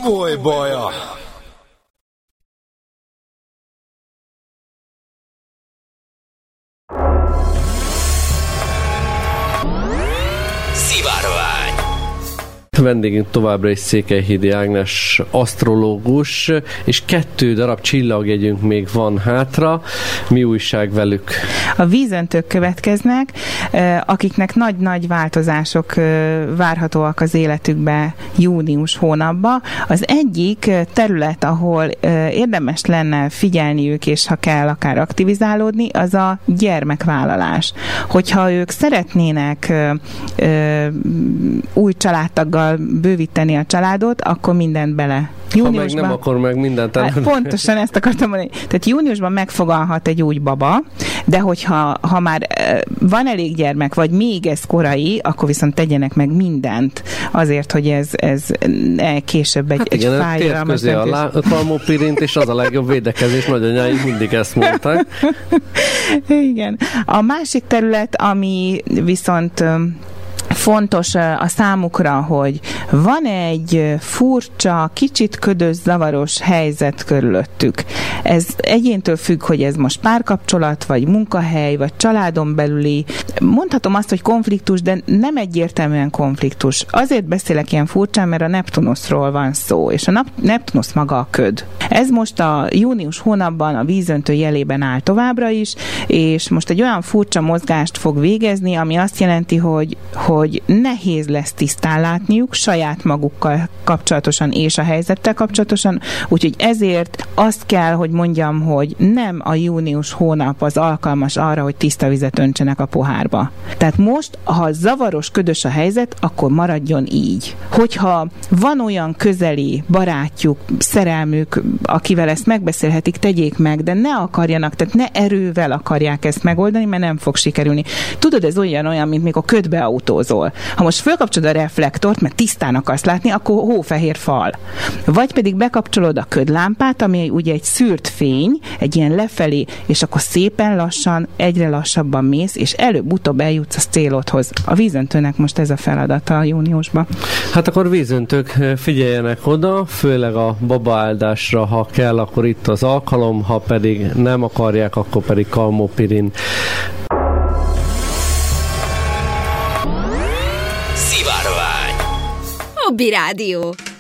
komoly baja. Vendégünk továbbra is Székelyhídi Ágnes asztrológus, és 2 darab csillagjegyünk még van hátra. Mi újság velük? A vízöntők következnek, akiknek nagy-nagy változások várhatóak az életükbe június hónapban. Az egyik terület, ahol érdemes lenne figyelniük, és ha kell, akár aktivizálódni, az a gyermekvállalás. Hogyha ők szeretnének új családtaggal bővíteni a családot, akkor mindent bele. Ha meg nem, akkor meg mindent. Hát pontosan ezt akartam mondani. Tehát júniusban megfogalhat egy új baba, de hogyha már van elég gyermek, vagy még ez korai, akkor viszont tegyenek meg mindent azért, hogy ez később egy fájdalmas döntés. A kalmopirint, és az a legjobb védekezés, nagyanyáink mindig ezt mondták. Igen. A másik terület, ami viszont fontos a számukra, hogy van egy furcsa, kicsit ködös, zavaros helyzet körülöttük. Ez egyéntől függ, hogy ez most párkapcsolat, vagy munkahely, vagy családon belüli. Mondhatom azt, hogy konfliktus, de nem egyértelműen konfliktus. Azért beszélek ilyen furcsán, mert a Neptunuszról van szó, és a Neptunusz maga a köd. Ez most a június hónapban a vízöntő jelében áll továbbra is, és most egy olyan furcsa mozgást fog végezni, ami azt jelenti, hogy nehéz lesz tisztán látniuk saját magukkal kapcsolatosan és a helyzettel kapcsolatosan, úgyhogy ezért azt kell, hogy mondjam, hogy nem a június hónap az alkalmas arra, hogy tiszta vizet öntsenek a pohárba. Tehát most, ha zavaros, ködös a helyzet, akkor maradjon így. Hogyha van olyan közeli barátjuk, szerelmük, akivel ezt megbeszélhetik, tegyék meg, de ne akarjanak, tehát ne erővel akarják ezt megoldani, mert nem fog sikerülni. Tudod, ez olyan, mint mikor ködbe autózol. Ha most fölkapcsolod a reflektort, mert tisztán akarsz látni, akkor hófehér fal. Vagy pedig bekapcsolod a ködlámpát, ami ugye egy szűrt fény, egy ilyen lefelé, és akkor szépen lassan, egyre lassabban mész, és előbb-utóbb eljutsz a célodhoz. A vízöntőnek most ez a feladata a júniusban. Hát akkor vízöntők, figyeljenek oda, főleg a babaáldásra, ha kell, akkor itt az alkalom, ha pedig nem akarják, akkor pedig kalmopirin. Hobby Rádió.